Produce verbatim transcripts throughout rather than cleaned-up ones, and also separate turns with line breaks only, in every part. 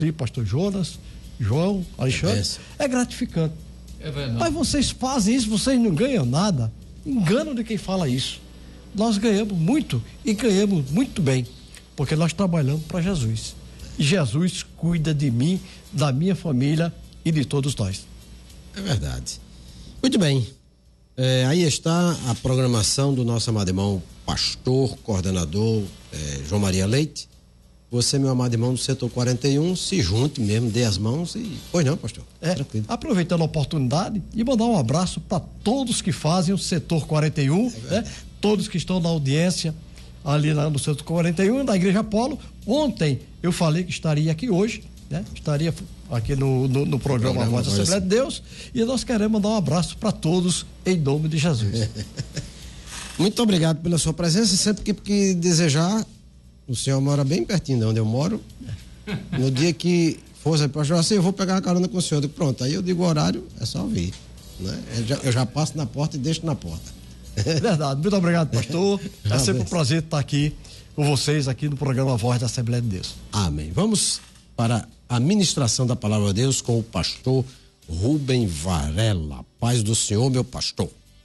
e pastor Jonas, João, Alexandre, é, é gratificante.
É verdade.
Mas vocês fazem isso, vocês não ganham nada. Engano de quem fala isso. Nós ganhamos muito e ganhamos muito bem, porque nós trabalhamos para Jesus. E Jesus cuida de mim, da minha família e de todos nós.
É verdade. Muito bem. É, aí está a programação do nosso amado irmão pastor, coordenador é, João Maria Leite. Você, meu amado irmão do setor quarenta e um, se junte mesmo, dê as mãos e... Pois não, pastor?
É, tranquilo. Aproveitando a oportunidade e mandar um abraço para todos que fazem o setor quarenta e um, é né? Todos que estão na audiência ali na, no setor quarenta e um, da Igreja Apolo. Ontem eu falei que estaria aqui hoje, né? Estaria aqui no, no, no programa, programa Voz da Assembleia de Deus, e nós queremos mandar um abraço para todos em nome de Jesus.
Muito obrigado pela sua presença. Sempre que, que desejar, o senhor mora bem pertinho de onde eu moro. No dia que fosse, pastor, assim, eu vou pegar a carona com o senhor. Eu digo, pronto, aí eu digo o horário, é só vir, né? Eu já, eu já passo na porta e deixo na porta.
Verdade, muito obrigado, pastor. É sempre um prazer estar aqui com vocês aqui no programa Voz da Assembleia de Deus.
Amém. Vamos para a ministração da palavra de Deus com o pastor Rubem Varela. Paz do Senhor, meu pastor.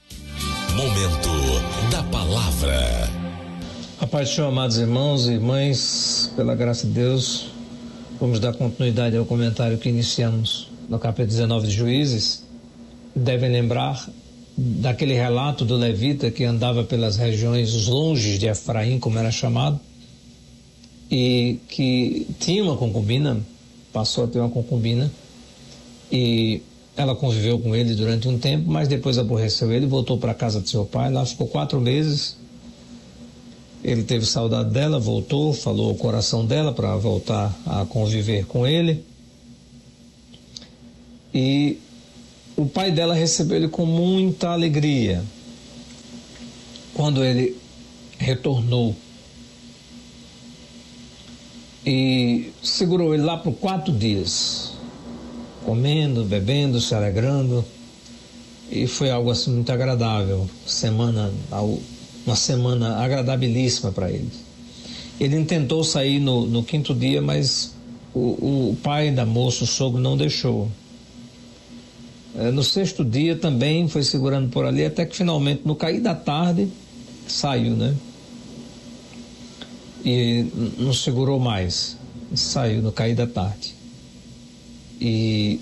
Momento da palavra.
A paz do Senhor, amados irmãos e irmãs, pela graça de Deus, vamos dar continuidade ao comentário que iniciamos no capítulo dezenove de Juízes. Devem lembrar daquele relato do levita que andava pelas regiões, os longes de Efraim, como era chamado, e que tinha uma concubina, passou a ter uma concubina, e ela conviveu com ele durante um tempo, mas depois aborreceu ele, voltou para a casa de seu pai, lá ficou quatro meses. Ele teve saudade dela, voltou, falou ao coração dela para voltar a conviver com ele. E o pai dela recebeu ele com muita alegria. Quando ele retornou e segurou ele lá por quatro dias, comendo, bebendo, se alegrando, e foi algo assim muito agradável, semana, uma semana agradabilíssima para ele. Ele tentou sair no, no quinto dia, mas o, o pai da moça, o sogro, não deixou. No sexto dia também foi segurando por ali, até que finalmente, no cair da tarde, saiu, né? E não segurou mais, saiu no cair da tarde. E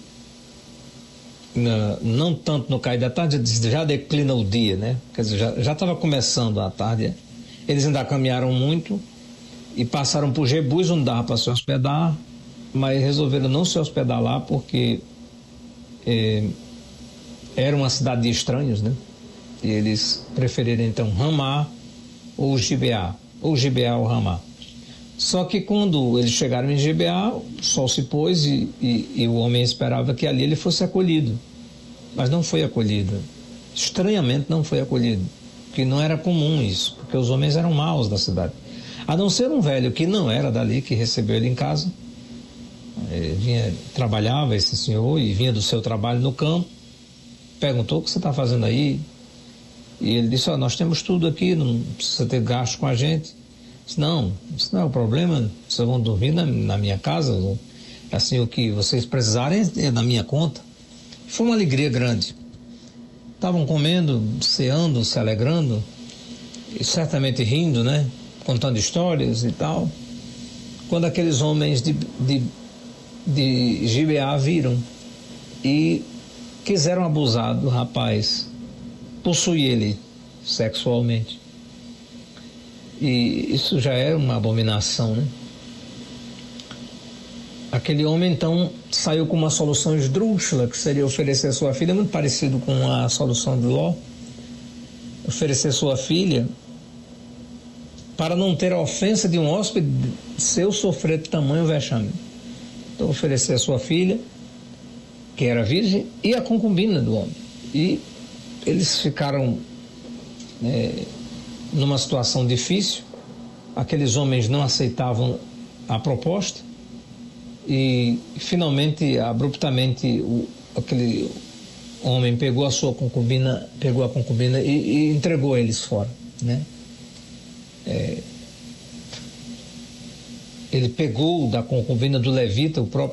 não tanto no cair da tarde, já declina o dia, né? Quer dizer, já estava começando a tarde. Eles ainda caminharam muito e passaram por Jebus, onde dava para se hospedar, mas resolveram não se hospedar lá porque é, era uma cidade de estranhos, né? E eles preferiram então Ramá ou Gibeá, ou Gibeá ou Ramá. Só que quando eles chegaram em Gibeá, o sol se pôs e, e, e o homem esperava que ali ele fosse acolhido, mas não foi acolhido. Estranhamente não foi acolhido, porque não era comum isso, porque os homens eram maus da cidade. A não ser um velho que não era dali, que recebeu ele em casa. Ele vinha, trabalhava esse senhor e vinha do seu trabalho no campo, perguntou: o que você está fazendo aí? E ele disse: oh, nós temos tudo aqui, não precisa ter gasto com a gente. Disse: não, isso não é o problema, vocês vão dormir na, na minha casa, assim, o que vocês precisarem é na minha conta. Foi uma alegria grande. Estavam comendo, ceando, se alegrando, e certamente rindo, né? Contando histórias e tal, quando aqueles homens de, de, de Gibeá viram e quiseram abusar do rapaz, possuir ele sexualmente. E isso já era uma abominação, né? Aquele homem então saiu com uma solução esdrúxula, que seria oferecer sua filha, muito parecido com a solução de Ló, oferecer sua filha para não ter a ofensa de um hóspede seu sofrer tamanho vexame. Então oferecer a sua filha, que era virgem, e a concubina do homem. E eles ficaram é, numa situação difícil. Aqueles homens não aceitavam a proposta e finalmente, abruptamente, o, aquele homem pegou a sua concubina, pegou a concubina e, e entregou eles fora, né? É, ele pegou da concubina do levita, o próprio